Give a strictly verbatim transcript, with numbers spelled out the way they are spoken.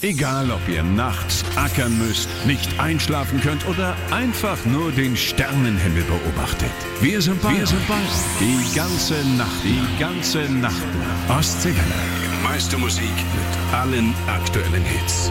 Egal, ob ihr nachts ackern müsst, nicht einschlafen könnt oder einfach nur den Sternenhimmel beobachtet. Wir sind bei Wir sind bei Die ganze Nacht, die ganze Nacht. Ostseewelle. Die meiste Musik mit allen aktuellen Hits.